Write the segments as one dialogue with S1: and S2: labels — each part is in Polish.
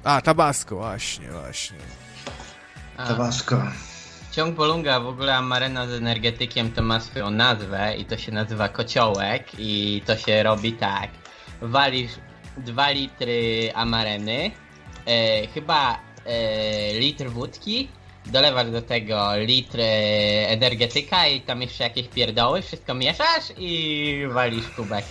S1: A, Tabasco, właśnie.
S2: Tabasco.
S3: Ciąg Bolunga, w ogóle amarena z energetykiem to ma swoją nazwę i to się nazywa kociołek i to się robi tak. Walisz 2 litry amareny, chyba litr wódki, dolewasz do tego litr energetyka i tam jeszcze jakieś pierdoły, wszystko mieszasz i walisz kubek.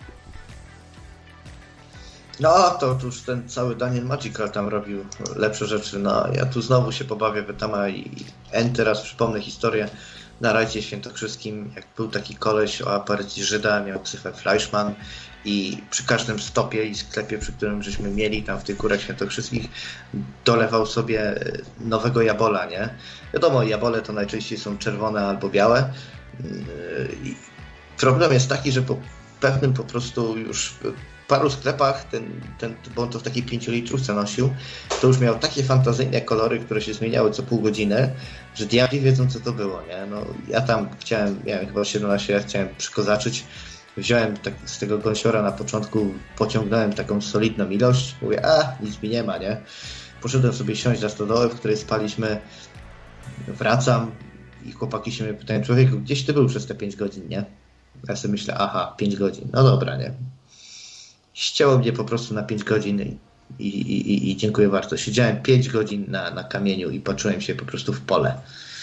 S2: No, to już ten cały Daniel Magical tam robił lepsze rzeczy. No, ja tu znowu się pobawię w Etama i teraz przypomnę historię na rajdzie świętokrzyskim, jak był taki koleś o aparycji Żyda, miał ksywę Fleischmann i przy każdym stopie i sklepie, przy którym żeśmy mieli tam w tych górach świętokrzyskich, dolewał sobie nowego jabola, nie? Wiadomo, jabole to najczęściej są czerwone albo białe. I problem jest taki, że po pewnym po prostu już paru sklepach, bo on to w takiej 5-litrówce nosił, to już miał takie fantazyjne kolory, które się zmieniały co pół godziny, że diabli wiedzą, co to było, nie? No, ja tam miałem chyba 17 lat, chciałem przykozaczyć, wziąłem z tego gąsiora na początku, pociągnąłem taką solidną ilość, mówię, nic mi nie ma, nie? Poszedłem sobie siąść za stodołę, w której spaliśmy, wracam i chłopaki się mnie pytają, człowieku, gdzieś ty był przez te 5 godzin, nie? Ja sobie myślę, 5 godzin, no dobra, nie? Ścięło mnie po prostu na 5 godzin i dziękuję bardzo. Siedziałem 5 godzin na kamieniu i patrzyłem się po prostu w pole.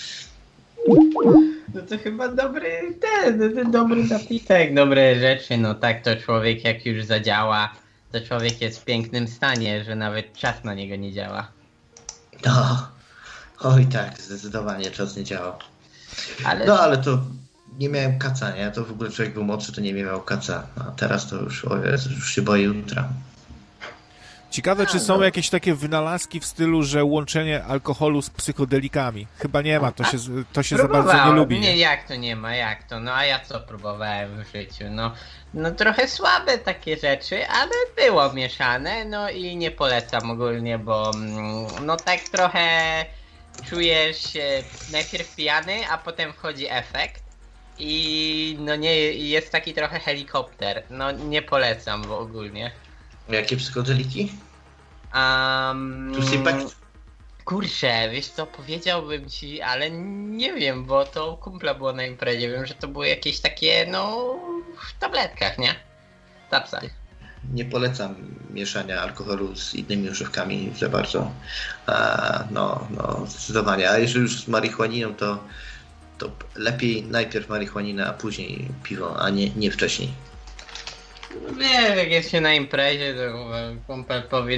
S3: No to chyba dobry zapitek, dobre rzeczy. No tak to człowiek jak już zadziała, to człowiek jest w pięknym stanie, że nawet czas na niego nie działa.
S2: No, oj tak, zdecydowanie czas nie działa. Ale to nie miałem kaca, nie? To w ogóle człowiek był młodszy, to nie miał kaca. A teraz to już się boję jutra.
S1: Ciekawe, czy są jakieś takie wynalazki w stylu, że łączenie alkoholu z psychodelikami. Chyba nie ma, to się za bardzo nie lubi.
S3: Nie, jak to nie ma, jak to? No a ja co próbowałem w życiu? No trochę słabe takie rzeczy, ale było mieszane, no i nie polecam ogólnie, bo no tak trochę czujesz się najpierw pijany, a potem wchodzi efekt. I no nie, jest taki trochę helikopter. No nie polecam w ogólnie.
S2: Jakie psychodeliki? Impact?
S3: Kurczę, wiesz co, powiedziałbym ci, ale nie wiem, bo to kumpla było na imprezie. Wiem, że to były jakieś takie, w tabletkach, nie? W tapsach.
S2: Nie polecam mieszania alkoholu z innymi używkami za bardzo. Zdecydowanie. A jeżeli już z marihuaniną, to lepiej najpierw marihuanina, a później piwo, a nie wcześniej.
S3: Wiesz, jak jest się na imprezie, to kumpel powie,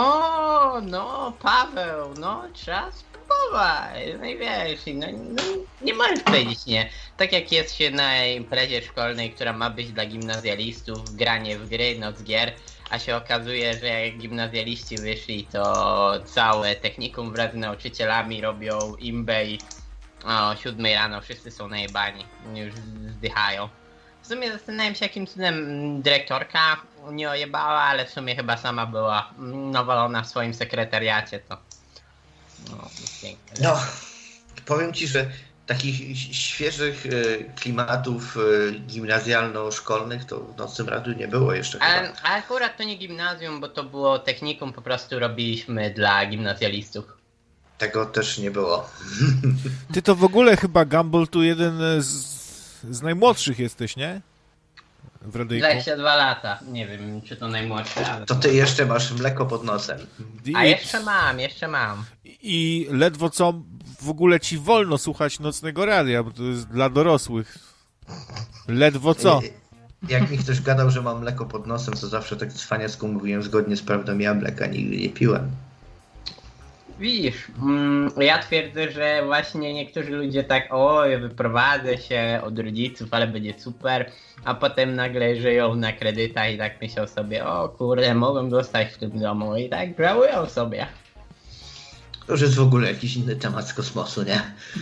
S3: Paweł, trzeba spróbować, no i wiesz, nie możesz powiedzieć nie. Tak jak jest się na imprezie szkolnej, która ma być dla gimnazjalistów, granie w gry, noc gier, a się okazuje, że jak gimnazjaliści wyszli, to całe technikum wraz z nauczycielami robią imbę i o 7 rano wszyscy są najebani, już zdychają. W sumie zastanawiam się, jakim cudem dyrektorka nie ojebała, ale w sumie chyba sama była nawalona w swoim sekretariacie, to piękne.
S2: Powiem ci, że takich świeżych klimatów gimnazjalno-szkolnych to w Nocnym Radiu nie było jeszcze chyba.
S3: A akurat to nie gimnazjum, bo to było technikum, po prostu robiliśmy dla gimnazjalistów.
S2: Tego też nie było.
S1: Ty to w ogóle chyba, Gumball, tu jeden z najmłodszych jesteś, nie? W radyjku.
S3: 22 lata. Nie wiem, czy to najmłodszy, ale...
S2: To ty jeszcze masz mleko pod nosem.
S3: A jeszcze mam.
S1: I ledwo co w ogóle ci wolno słuchać Nocnego Radia, bo to jest dla dorosłych. Ledwo co.
S2: Jak mi ktoś gadał, że mam mleko pod nosem, to zawsze tak cwaniacku mówiłem, zgodnie z prawdą, ja mleka nigdy nie piłem.
S3: Widzisz, ja twierdzę, że właśnie niektórzy ludzie tak, wyprowadzę się od rodziców, ale będzie super, a potem nagle żyją na kredytach i tak myślą sobie, o kurde, mogłem zostać w tym domu i tak żałują sobie.
S2: To już jest w ogóle jakiś inny temat z kosmosu, nie?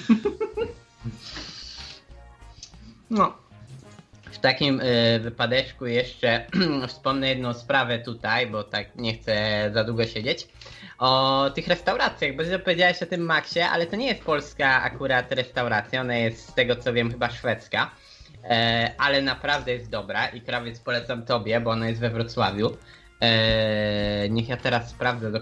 S3: W takim wypadeczku jeszcze wspomnę jedną sprawę tutaj, bo tak nie chcę za długo siedzieć. O tych restauracjach, bo powiedziałeś o tym Maxie, ale to nie jest polska akurat restauracja, ona jest z tego co wiem chyba szwedzka, ale naprawdę jest dobra i krawiec polecam tobie, bo ona jest we Wrocławiu. Niech ja teraz sprawdzę